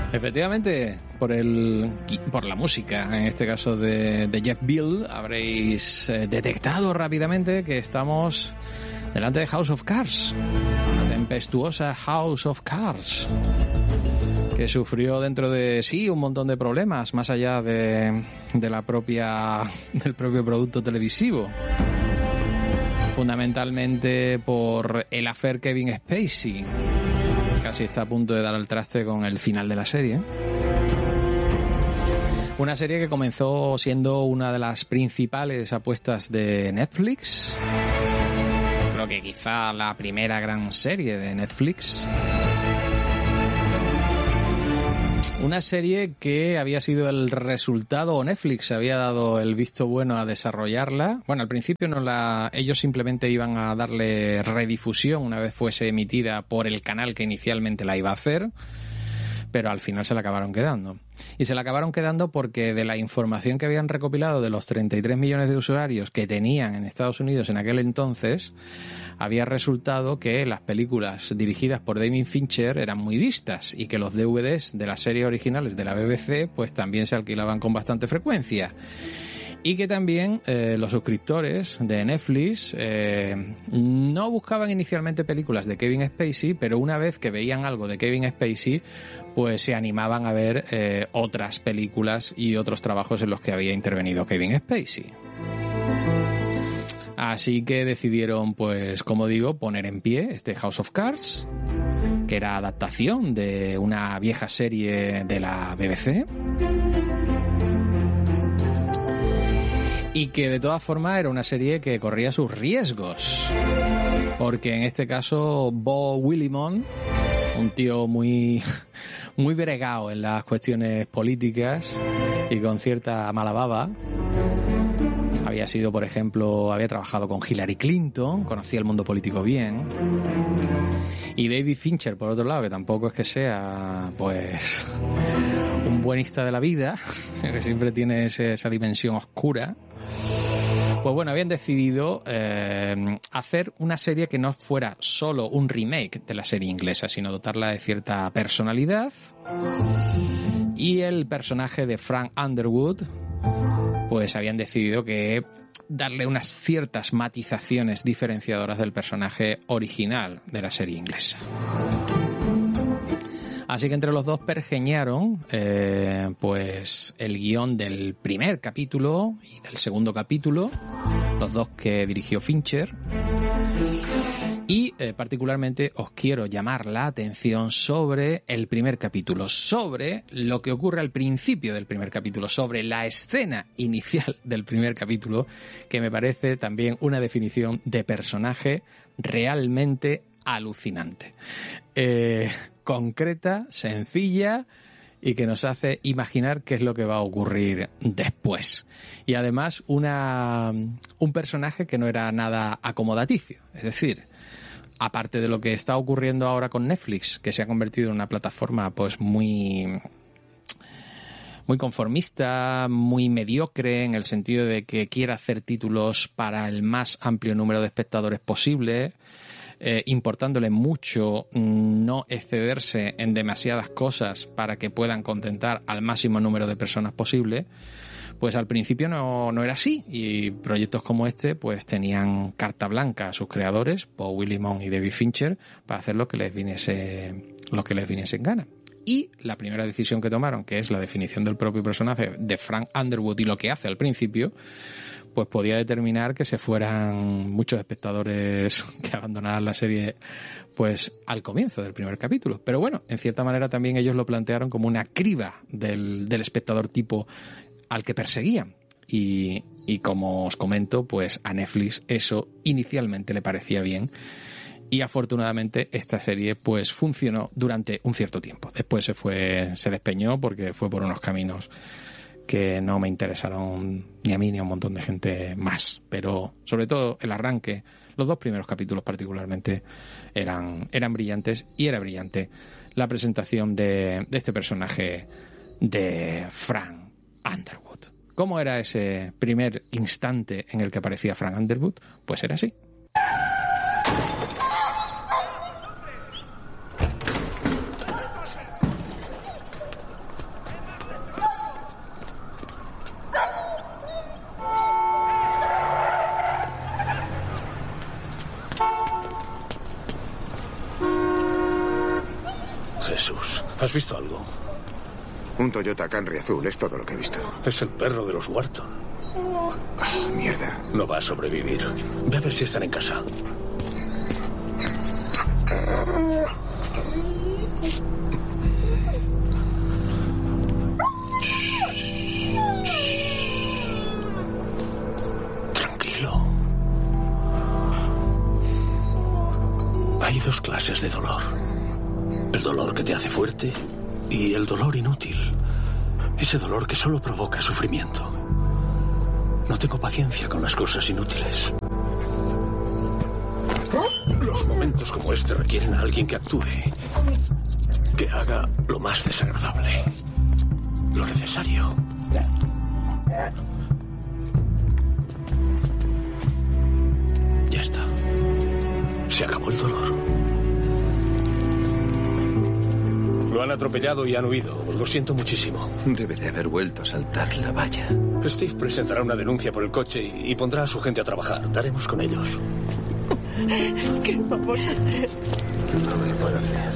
Efectivamente, por la música, en este caso de Jeff Beal, habréis detectado rápidamente que estamos delante de House of Cards, la tempestuosa House of Cards, que sufrió dentro de sí un montón de problemas, más allá del propio producto televisivo. Fundamentalmente por el affair Kevin Spacey. Casi está a punto de dar al traste con el final de la serie. Una serie que comenzó siendo una de las principales apuestas de Netflix. Creo que quizá la primera gran serie de Netflix. Una serie que había sido el resultado, o Netflix había dado el visto bueno a desarrollarla. Bueno, al principio ellos simplemente iban a darle redifusión una vez fuese emitida por el canal que inicialmente la iba a hacer, pero al final se la acabaron quedando. Y se la acabaron quedando porque de la información que habían recopilado de los 33 millones de usuarios que tenían en Estados Unidos en aquel entonces, había resultado que las películas dirigidas por David Fincher eran muy vistas y que los DVDs de las series originales de la BBC pues también se alquilaban con bastante frecuencia. Y que también los suscriptores de Netflix no buscaban inicialmente películas de Kevin Spacey, pero una vez que veían algo de Kevin Spacey, pues se animaban a ver otras películas y otros trabajos en los que había intervenido Kevin Spacey. Así que decidieron, pues como digo, poner en pie este House of Cards, que era adaptación de una vieja serie de la BBC. Y que de todas formas era una serie que corría sus riesgos. Porque en este caso Bo Willimon, un tío muy bregao en las cuestiones políticas y con cierta mala baba. Había sido, por ejemplo, había trabajado con Hillary Clinton, conocía el mundo político bien. Y David Fincher, por otro lado, que tampoco es que sea, pues, un buenista de la vida, que siempre tiene esa dimensión oscura. Pues bueno, habían decidido hacer una serie que no fuera solo un remake de la serie inglesa, sino dotarla de cierta personalidad. Y el personaje de Frank Underwood, pues habían decidido que darle unas ciertas matizaciones diferenciadoras del personaje original de la serie inglesa. Así que entre los dos pergeñaron pues el guión del primer capítulo y del segundo capítulo, los dos que dirigió Fincher. Y particularmente os quiero llamar la atención sobre el primer capítulo, sobre lo que ocurre al principio del primer capítulo, sobre la escena inicial del primer capítulo, que me parece también una definición de personaje realmente alucinante. Concreta, sencilla y que nos hace imaginar qué es lo que va a ocurrir después. Y además un personaje que no era nada acomodaticio, es decir, aparte de lo que está ocurriendo ahora con Netflix, que se ha convertido en una plataforma pues muy conformista, muy mediocre, en el sentido de que quiere hacer títulos para el más amplio número de espectadores posible, importándole mucho no excederse en demasiadas cosas para que puedan contentar al máximo número de personas posible. Pues al principio no era así, y proyectos como este pues tenían carta blanca a sus creadores, Bo Willimon y David Fincher, para hacer lo que les viniese en gana. Y la primera decisión que tomaron, que es la definición del propio personaje de Frank Underwood y lo que hace al principio, pues podía determinar que se fueran muchos espectadores que abandonaran la serie pues al comienzo del primer capítulo. Pero bueno, en cierta manera también ellos lo plantearon como una criba del espectador tipo al que perseguían. Y como os comento, pues a Netflix eso inicialmente le parecía bien. Y afortunadamente esta serie pues funcionó durante un cierto tiempo. Después se despeñó porque fue por unos caminos que no me interesaron ni a mí ni a un montón de gente más. Pero sobre todo el arranque, los dos primeros capítulos particularmente eran brillantes, y era brillante la presentación de este personaje de Frank Underwood. ¿Cómo era ese primer instante en el que aparecía Frank Underwood? Pues era así. Jesús. ¿Has visto algo? Un Toyota Camry azul, es todo lo que he visto. Es el perro de los Wharton. Mierda. No va a sobrevivir. Ve a ver si están en casa. Tranquilo. Hay dos clases de dolor. El dolor que te hace fuerte y el dolor inútil. Ese dolor que solo provoca sufrimiento. No tengo paciencia con las cosas inútiles. Los momentos como este requieren a alguien que actúe. Que haga lo más desagradable. Lo necesario. Ya está. Se acabó el dolor. Lo han atropellado y han huido. Lo siento muchísimo. Debe de haber vuelto a saltar la valla. Steve presentará una denuncia por el coche y pondrá a su gente a trabajar. Daremos con ellos. ¿Qué vamos a hacer? No me puedo hacer.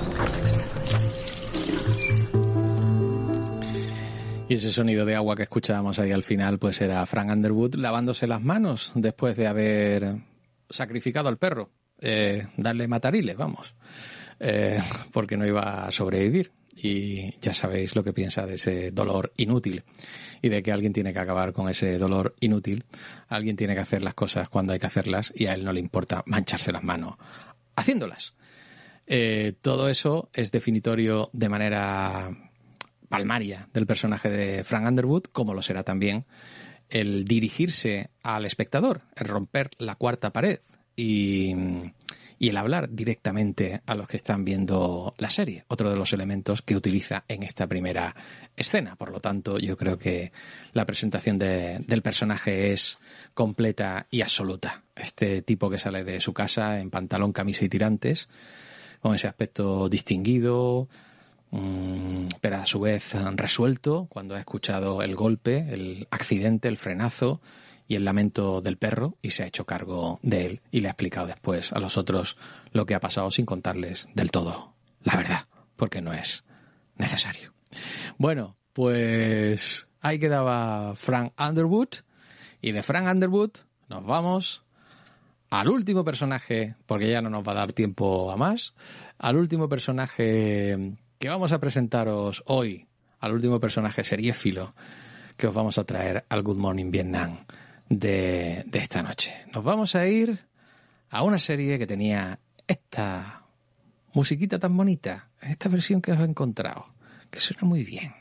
Y ese sonido de agua que escuchábamos ahí al final, pues era Frank Underwood lavándose las manos después de haber sacrificado al perro. Darle matariles, vamos. Porque no iba a sobrevivir. Y ya sabéis lo que piensa de ese dolor inútil y de que alguien tiene que acabar con ese dolor inútil. Alguien tiene que hacer las cosas cuando hay que hacerlas y a él no le importa mancharse las manos haciéndolas. Todo eso es definitorio de manera palmaria del personaje de Frank Underwood, como lo será también el dirigirse al espectador, el romper la cuarta pared y el hablar directamente a los que están viendo la serie, otro de los elementos que utiliza en esta primera escena. Por lo tanto, yo creo que la presentación del personaje es completa y absoluta. Este tipo que sale de su casa en pantalón, camisa y tirantes, con ese aspecto distinguido, pero a su vez resuelto cuando ha escuchado el golpe, el accidente, el frenazo y el lamento del perro y se ha hecho cargo de él y le ha explicado después a los otros lo que ha pasado sin contarles del todo la verdad, porque no es necesario. Bueno, pues ahí quedaba Frank Underwood y de Frank Underwood nos vamos al último personaje, porque ya no nos va a dar tiempo a más, al último personaje que vamos a presentaros hoy, al último personaje seriéfilo que os vamos a traer al Good Morning Vietnam de esta noche. Nos vamos a ir a una serie que tenía esta musiquita tan bonita, esta versión que os he encontrado, que suena muy bien.